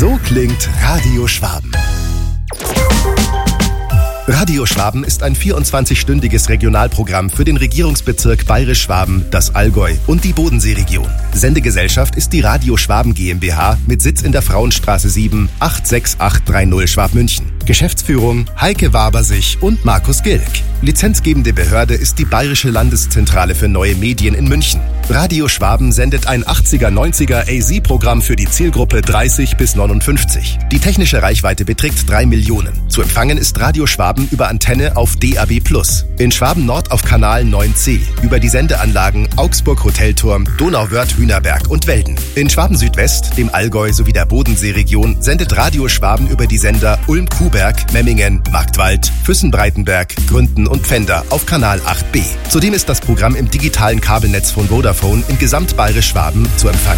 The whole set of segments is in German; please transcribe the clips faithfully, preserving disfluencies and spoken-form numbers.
So klingt Radio Schwaben. Radio Schwaben ist ein vierundzwanzig-stündiges Regionalprogramm für den Regierungsbezirk Bayerisch-Schwaben, das Allgäu und die Bodenseeregion. Sendegesellschaft ist die Radio Schwaben GmbH mit Sitz in der Frauenstraße sieben acht sechs acht drei null Schwabmünchen. Geschäftsführung Heike Wabersich und Markus Gilk. Lizenzgebende Behörde ist die Bayerische Landeszentrale für neue Medien in München. Radio Schwaben sendet ein achtziger neunziger A Z-Programm für die Zielgruppe dreißig bis neunundfünfzig. Die technische Reichweite beträgt drei Millionen. Zu empfangen ist Radio Schwaben über Antenne auf D A B plus. In Schwaben Nord auf Kanal neun C, über die Sendeanlagen Augsburg Hotelturm, Donauwörth Hühnerberg und Welden. In Schwaben Südwest, dem Allgäu sowie der Bodenseeregion sendet Radio Schwaben über die Sender Ulm-Kuhberg, Memmingen, Marktwald, Füssen-Breitenberg, Gründen und Pfänder auf Kanal acht B. Zudem ist das Programm im digitalen Kabelnetz von Vodafone in Gesamtbayerisch-Schwaben zu empfangen.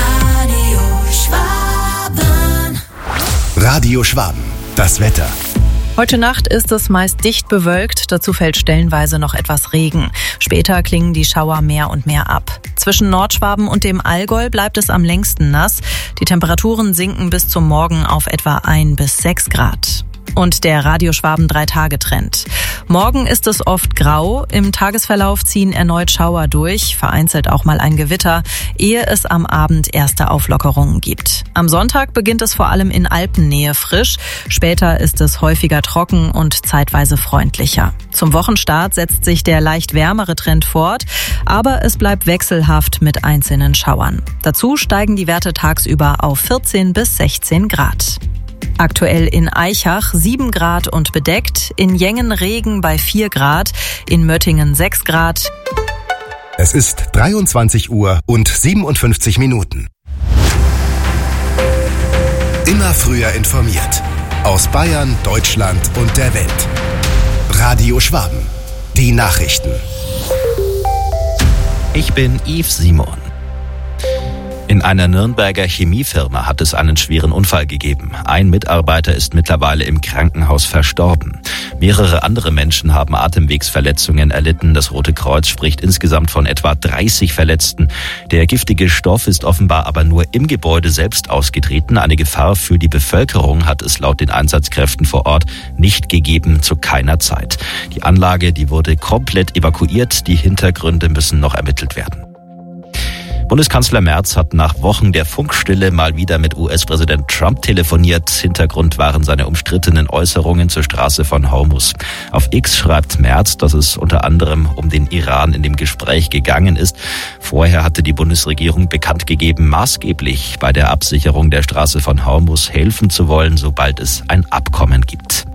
Radio Schwaben. Radio Schwaben. Das Wetter. Heute Nacht ist es meist dicht bewölkt, dazu fällt stellenweise noch etwas Regen. Später klingen die Schauer mehr und mehr ab. Zwischen Nordschwaben und dem Allgäu bleibt es am längsten nass. Die Temperaturen sinken bis zum Morgen auf etwa ein bis sechs Grad. Und der Radio Schwaben drei-Tage-Trend. Morgen ist es oft grau, im Tagesverlauf ziehen erneut Schauer durch, vereinzelt auch mal ein Gewitter, ehe es am Abend erste Auflockerungen gibt. Am Sonntag beginnt es vor allem in Alpennähe frisch, später ist es häufiger trocken und zeitweise freundlicher. Zum Wochenstart setzt sich der leicht wärmere Trend fort, aber es bleibt wechselhaft mit einzelnen Schauern. Dazu steigen die Werte tagsüber auf vierzehn bis sechzehn Grad. Aktuell in Aichach sieben Grad und bedeckt, in Jengen Regen bei vier Grad, in Möttingen sechs Grad. Es ist dreiundzwanzig Uhr und siebenundfünfzig Minuten. Immer früher informiert. Aus Bayern, Deutschland und der Welt. Radio Schwaben. Die Nachrichten. Ich bin Yves Simon. In einer Nürnberger Chemiefirma hat es einen schweren Unfall gegeben. Ein Mitarbeiter ist mittlerweile im Krankenhaus verstorben. Mehrere andere Menschen haben Atemwegsverletzungen erlitten. Das Rote Kreuz spricht insgesamt von etwa dreißig Verletzten. Der giftige Stoff ist offenbar aber nur im Gebäude selbst ausgetreten. Eine Gefahr für die Bevölkerung hat es laut den Einsatzkräften vor Ort nicht gegeben, zu keiner Zeit. Die Anlage, die wurde komplett evakuiert. Die Hintergründe müssen noch ermittelt werden. Bundeskanzler Merz hat nach Wochen der Funkstille mal wieder mit U S-Präsident Trump telefoniert. Hintergrund waren seine umstrittenen Äußerungen zur Straße von Hormuz. Auf X schreibt Merz, dass es unter anderem um den Iran in dem Gespräch gegangen ist. Vorher hatte die Bundesregierung bekannt gegeben, maßgeblich bei der Absicherung der Straße von Hormuz helfen zu wollen, sobald es ein Abkommen gibt.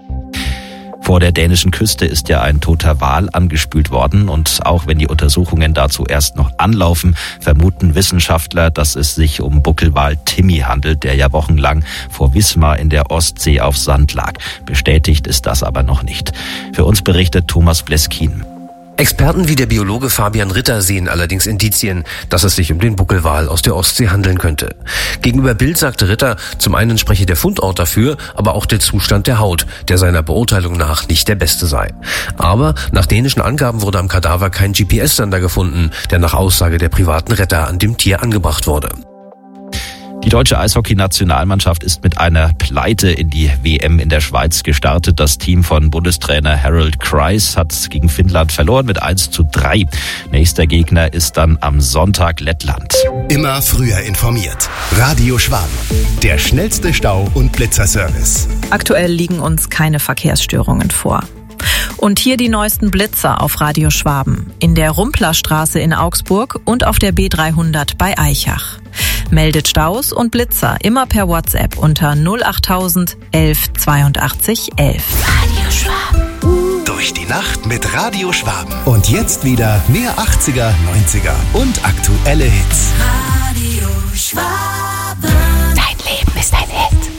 Vor der dänischen Küste ist ja ein toter Wal angespült worden und auch wenn die Untersuchungen dazu erst noch anlaufen, vermuten Wissenschaftler, dass es sich um Buckelwal Timmy handelt, der ja wochenlang vor Wismar in der Ostsee auf Sand lag. Bestätigt ist das aber noch nicht. Für uns berichtet Thomas Bleskin. Experten wie der Biologe Fabian Ritter sehen allerdings Indizien, dass es sich um den Buckelwal aus der Ostsee handeln könnte. Gegenüber Bild sagte Ritter, zum einen spreche der Fundort dafür, aber auch der Zustand der Haut, der seiner Beurteilung nach nicht der beste sei. Aber nach dänischen Angaben wurde am Kadaver kein G P S-Sender gefunden, der nach Aussage der privaten Retter an dem Tier angebracht wurde. Die deutsche Eishockey-Nationalmannschaft ist mit einer Pleite in die W M in der Schweiz gestartet. Das Team von Bundestrainer Harold Kreis hat gegen Finnland verloren mit eins zu drei. Nächster Gegner ist dann am Sonntag Lettland. Immer früher informiert. Radio Schwaben. Der schnellste Stau- und Blitzerservice. Aktuell liegen uns keine Verkehrsstörungen vor. Und hier die neuesten Blitzer auf Radio Schwaben. In der Rumplerstraße in Augsburg und auf der B dreihundert bei Aichach. Meldet Staus und Blitzer immer per WhatsApp unter null achttausend elf zweiundachtzig elf. Radio Schwaben. Durch die Nacht mit Radio Schwaben. Und jetzt wieder mehr achtziger, neunziger und aktuelle Hits. Radio Schwaben. Dein Leben ist ein Hit.